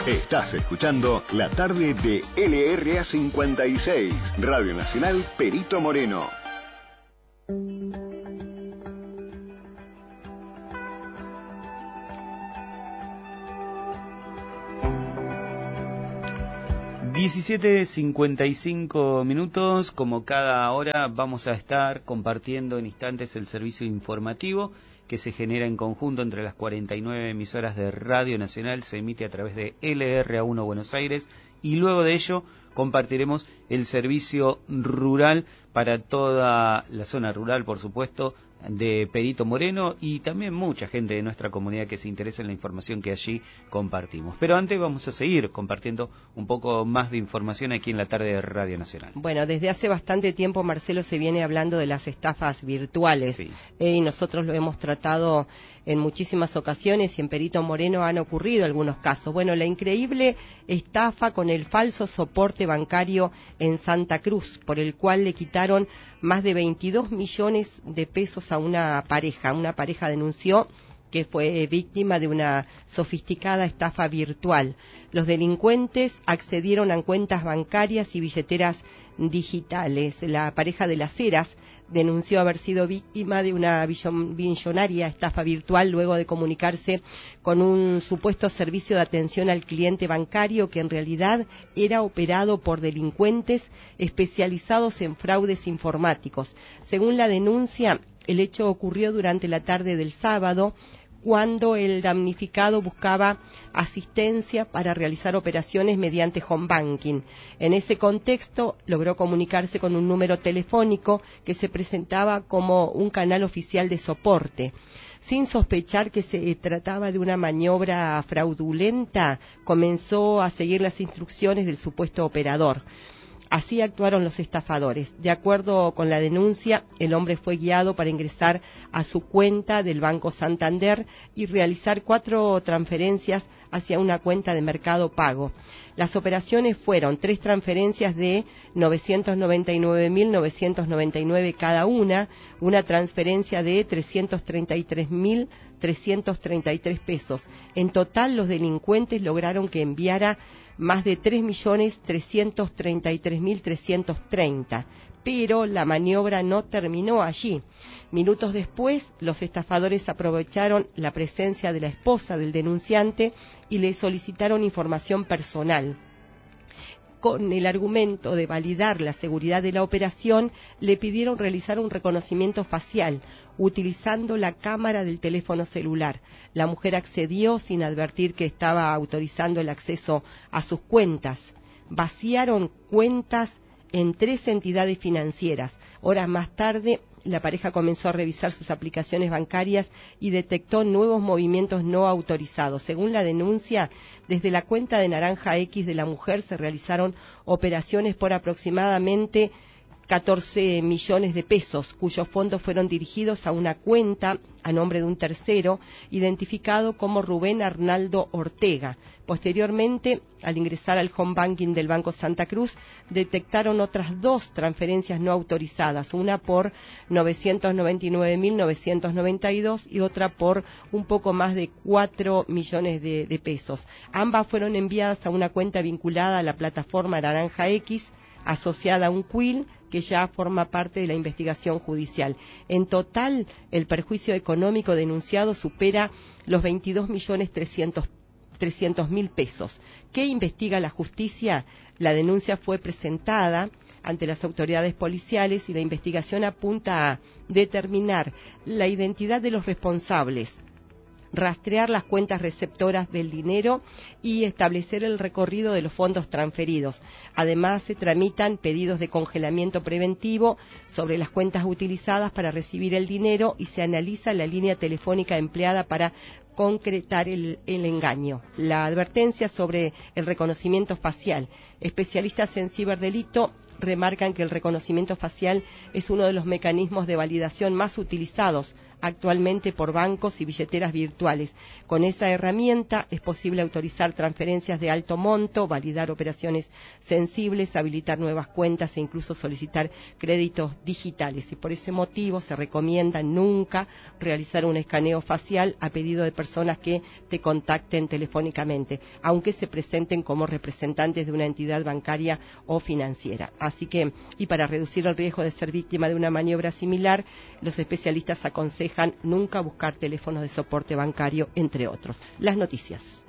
Estás escuchando la tarde de LRA 56, Radio Nacional Perito Moreno. (17:55) Como cada hora vamos a estar compartiendo en instantes el servicio informativo que se genera en conjunto entre las 49 emisoras de Radio Nacional. Se emite a través de LRA1 Buenos Aires, y luego de ello compartiremos el servicio rural para toda la zona rural, por supuesto, de Perito Moreno, y también mucha gente de nuestra comunidad que se interesa en la información que allí compartimos. Pero antes vamos a seguir compartiendo un poco más de información aquí en la tarde de Radio Nacional. Bueno, desde hace bastante tiempo, Marcelo, se viene hablando de las estafas virtuales, sí. Y nosotros lo hemos tratado en muchísimas ocasiones, y en Perito Moreno han ocurrido algunos casos. Bueno, la increíble estafa con el falso soporte bancario en Santa Cruz, por el cual le quitaron más de 22 millones de pesos a una pareja. Una pareja denunció que fue víctima de una sofisticada estafa virtual. Los delincuentes accedieron a cuentas bancarias y billeteras digitales. La pareja de Las Heras denunció haber sido víctima de una billonaria estafa virtual luego de comunicarse con un supuesto servicio de atención al cliente bancario que en realidad era operado por delincuentes especializados en fraudes informáticos. Según la denuncia, el hecho ocurrió durante la tarde del sábado, cuando el damnificado buscaba asistencia para realizar operaciones mediante home banking. En ese contexto, logró comunicarse con un número telefónico que se presentaba como un canal oficial de soporte. Sin sospechar que se trataba de una maniobra fraudulenta, comenzó a seguir las instrucciones del supuesto operador. Así actuaron los estafadores. De acuerdo con la denuncia, el hombre fue guiado para ingresar a su cuenta del Banco Santander y realizar 4 transferencias hacia una cuenta de Mercado Pago. Las operaciones fueron 3 transferencias de 999.999 cada una transferencia de 333.333 pesos. En total, los delincuentes lograron que enviara más de 3.333.330, pero la maniobra no terminó allí. Minutos después, los estafadores aprovecharon la presencia de la esposa del denunciante y le solicitaron información personal. Con el argumento de validar la seguridad de la operación, le pidieron realizar un reconocimiento facial, utilizando la cámara del teléfono celular. La mujer accedió sin advertir que estaba autorizando el acceso a sus cuentas. Vaciaron cuentas en 3 entidades financieras. Horas más tarde, la pareja comenzó a revisar sus aplicaciones bancarias y detectó nuevos movimientos no autorizados. Según la denuncia, desde la cuenta de Naranja X de la mujer se realizaron operaciones por aproximadamente 14 millones de pesos, cuyos fondos fueron dirigidos a una cuenta a nombre de un tercero, identificado como Rubén Arnaldo Ortega. Posteriormente, al ingresar al home banking del Banco Santa Cruz, detectaron otras 2 transferencias no autorizadas, una por 999.992 y otra por un poco más de 4 millones de pesos. Ambas fueron enviadas a una cuenta vinculada a la plataforma Naranja X, asociada a un Quill que ya forma parte de la investigación judicial. En total, el perjuicio económico denunciado supera los 22.300.000 pesos. ¿Qué investiga la justicia? La denuncia fue presentada ante las autoridades policiales y la investigación apunta a determinar la identidad de los responsables, rastrear las cuentas receptoras del dinero y establecer el recorrido de los fondos transferidos. Además, se tramitan pedidos de congelamiento preventivo sobre las cuentas utilizadas para recibir el dinero y se analiza la línea telefónica empleada para concretar el engaño. La advertencia sobre el reconocimiento facial. Especialistas en ciberdelito remarcan que el reconocimiento facial es uno de los mecanismos de validación más utilizados actualmente por bancos y billeteras virtuales. Con esa herramienta es posible autorizar transferencias de alto monto, validar operaciones sensibles, habilitar nuevas cuentas e incluso solicitar créditos digitales. Y por ese motivo se recomienda nunca realizar un escaneo facial a pedido de personas que te contacten telefónicamente, aunque se presenten como representantes de una entidad bancaria o financiera. Así que, y para reducir el riesgo de ser víctima de una maniobra similar, los especialistas aconsejan nunca buscar teléfonos de soporte bancario, entre otros. Las noticias.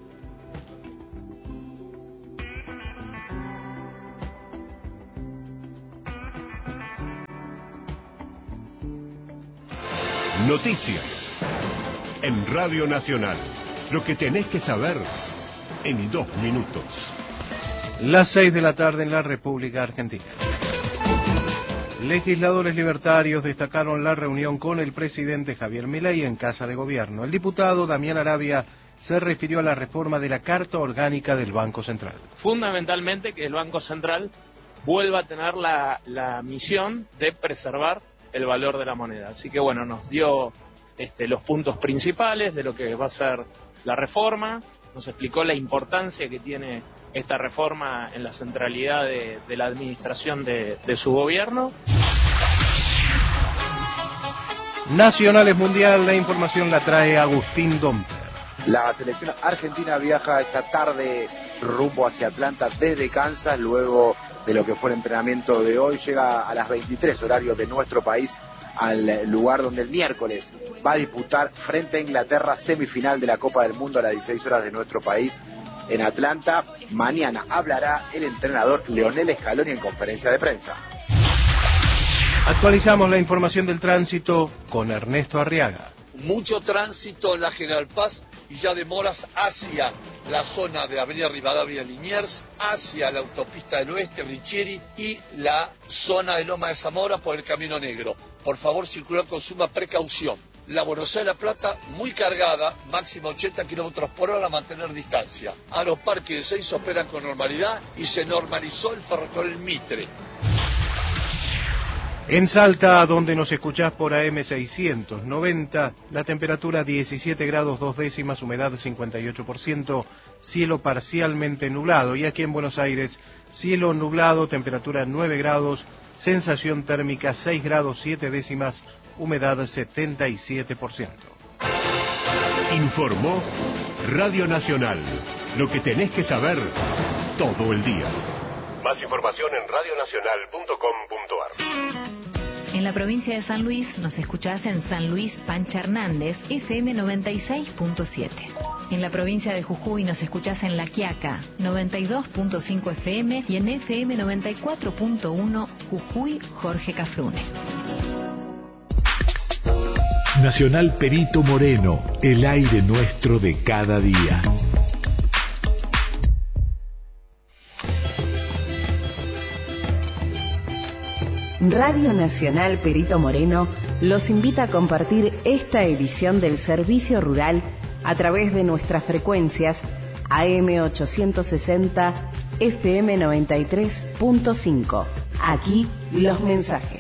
Noticias en Radio Nacional. Lo que tenés que saber en 2 minutos. Las 6 de la tarde en la República Argentina. Legisladores libertarios destacaron la reunión con el presidente Javier Milei en Casa de Gobierno. El diputado Damián Arabia se refirió a la reforma de la Carta Orgánica del Banco Central. Fundamentalmente que el Banco Central vuelva a tener la misión de preservar el valor de la moneda. Así que bueno, nos dio los puntos principales de lo que va a ser la reforma, nos explicó la importancia que tiene esta reforma en la centralidad de la administración de su gobierno. Nacionales Mundial, la información la trae Agustín Domper. La selección argentina viaja esta tarde rumbo hacia Atlanta desde Kansas, luego de lo que fue el entrenamiento de hoy. Llega a las 23 horarios de nuestro país al lugar donde el miércoles va a disputar frente a Inglaterra semifinal de la Copa del Mundo a las 16 horas de nuestro país en Atlanta. Mañana hablará el entrenador Leonel Scaloni en conferencia de prensa. Actualizamos la información del tránsito con Ernesto Arriaga. Mucho tránsito en la General Paz y ya demoras hacia la zona de Avenida Rivadavia Liniers, hacia la autopista del Oeste, Richieri y la zona de Loma de Zamora por el Camino Negro. Por favor, circular con suma precaución. La Buenos Aires-La Plata muy cargada, máximo 80 kilómetros por hora a mantener distancia. Aeroparque de Seiza operan con normalidad y se normalizó el ferrocarril Mitre. En Salta, donde nos escuchás por AM 690, la temperatura 17 grados 2 décimas, humedad 58%, cielo parcialmente nublado. Y aquí en Buenos Aires, cielo nublado, temperatura 9 grados, sensación térmica 6 grados 7 décimas, humedad 77%. Informó Radio Nacional. Lo que tenés que saber todo el día. Más información en radionacional.com.ar. En la provincia de San Luis nos escuchás en San Luis Pancha Hernández, FM 96.7. En la provincia de Jujuy nos escuchás en La Quiaca, 92.5 FM y en FM 94.1 Jujuy Jorge Cafrune. Nacional Perito Moreno, el aire nuestro de cada día. Radio Nacional Perito Moreno los invita a compartir esta edición del Servicio Rural a través de nuestras frecuencias AM 860, FM 93.5. Aquí los mensajes.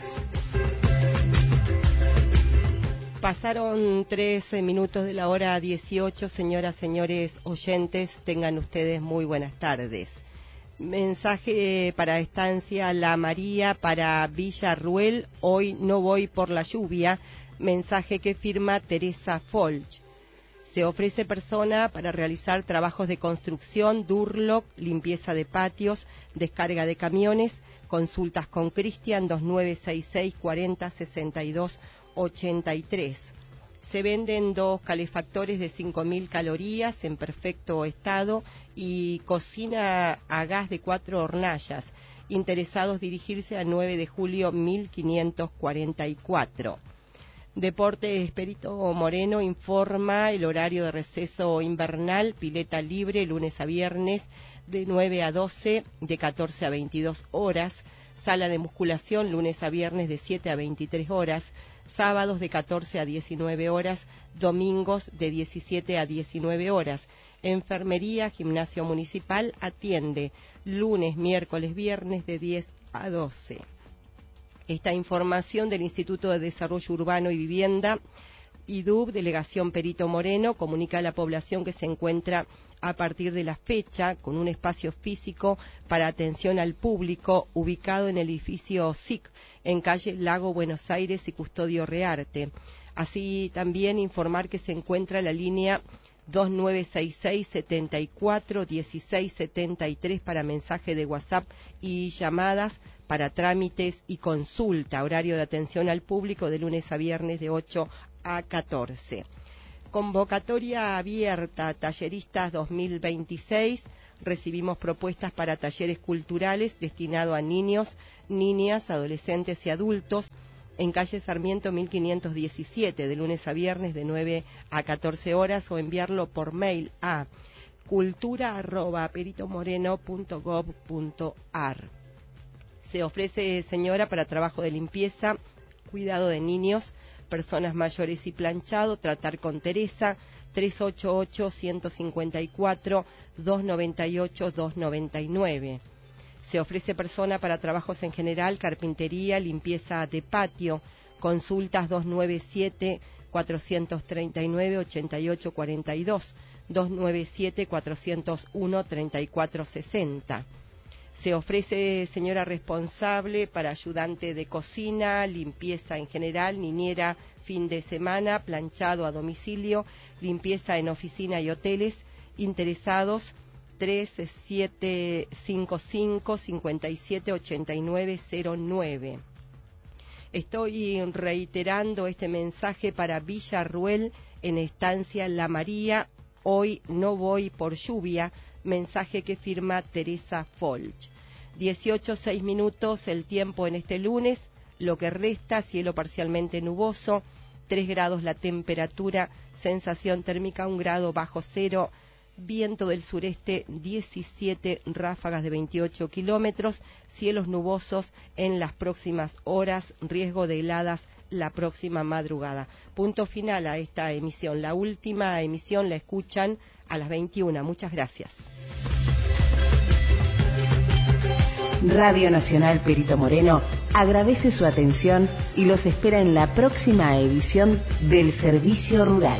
Pasaron 13 minutos de la hora 18, señoras, señores oyentes, tengan ustedes muy buenas tardes. Mensaje para Estancia La María, para Villarruel, hoy no voy por la lluvia, mensaje que firma Teresa Folch. Se ofrece persona para realizar trabajos de construcción, Durlock, limpieza de patios, descarga de camiones, consultas con Cristian 2966 40 62 83. Se venden 2 calefactores de 5.000 calorías en perfecto estado y cocina a gas de 4 hornallas. Interesados dirigirse a 9 de julio 1544. Deportes Perito Moreno informa el horario de receso invernal, pileta libre lunes a viernes de 9 a 12, de 14 a 22 horas. Sala de musculación lunes a viernes de 7 a 23 horas. Sábados de 14 a 19 horas, domingos de 17 a 19 horas. Enfermería, gimnasio municipal, atiende lunes, miércoles, viernes de 10 a 12. Esta información del Instituto de Desarrollo Urbano y Vivienda IDUB, Delegación Perito Moreno, comunica a la población que se encuentra a partir de la fecha con un espacio físico para atención al público ubicado en el edificio SIC, en calle Lago Buenos Aires y Custodio Rearte. Así también informar que se encuentra la línea 2966-74-1673 para mensaje de WhatsApp y llamadas para trámites y consulta. Horario de atención al público de lunes a viernes de 8 a 14. Convocatoria abierta, Talleristas 2026. Recibimos propuestas para talleres culturales destinados a niños, niñas, adolescentes y adultos en calle Sarmiento 1517, de lunes a viernes de 9 a 14 horas, o enviarlo por mail a cultura@peritomoreno.gov.ar. Se ofrece, señora, para trabajo de limpieza, cuidado de niños, personas mayores y planchado, tratar con Teresa, 388-154-298-299. Se ofrece persona para trabajos en general, carpintería, limpieza de patio, consultas 297-439-8842, 297-401-3460. Se ofrece, señora, responsable para ayudante de cocina, limpieza en general, niñera fin de semana, planchado a domicilio, limpieza en oficina y hoteles. Interesados 3755-578909. Estoy reiterando este mensaje para Villarruel en estancia La María. Hoy no voy por lluvia. Mensaje que firma Teresa Folch. 18:06 el tiempo en este lunes. Lo que resta, cielo parcialmente nuboso. 3 grados la temperatura. Sensación térmica 1 grado bajo cero. Viento del sureste 17, ráfagas de 28 kilómetros. Cielos nubosos en las próximas horas. Riesgo de heladas la próxima madrugada. Punto final a esta emisión. La última emisión la escuchan a las 21. Muchas gracias. Radio Nacional Perito Moreno agradece su atención y los espera en la próxima edición del Servicio Rural.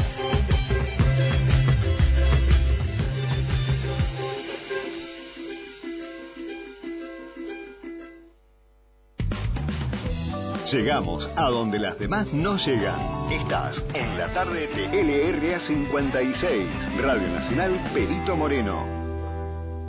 Llegamos a donde las demás no llegan. Estás en la tarde de LRA 56, Radio Nacional Perito Moreno.